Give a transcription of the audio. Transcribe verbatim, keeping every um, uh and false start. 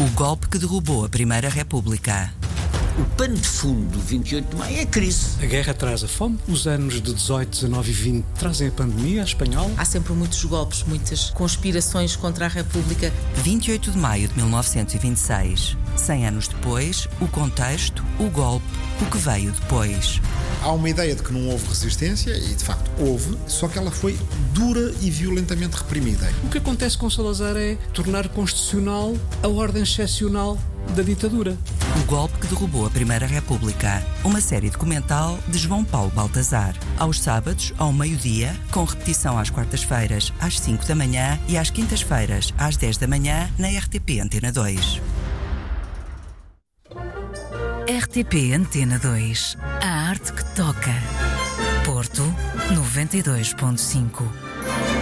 O golpe que derrubou a Primeira República. O pano de fundo do vinte e oito de maio é a crise. A guerra traz a fome, os anos de dezoito, dezanove e vinte trazem a pandemia espanhola. Há sempre muitos golpes, muitas conspirações contra a República. vinte e oito de maio de mil novecentos e vinte e seis. Cem anos depois, o contexto, o golpe, o que veio depois. Há uma ideia de que não houve resistência, e de facto houve, só que ela foi dura e violentamente reprimida. O que acontece com Salazar é tornar constitucional a ordem excepcional da ditadura. O golpe que derrubou a Primeira República. Uma série documental de João Paulo Baltazar. Aos sábados, ao meio-dia, com repetição às quartas-feiras, às cinco da manhã e às quintas-feiras, às dez da manhã, na R T P Antena dois. R T P Antena dois. A arte que toca. Porto noventa e dois ponto cinco.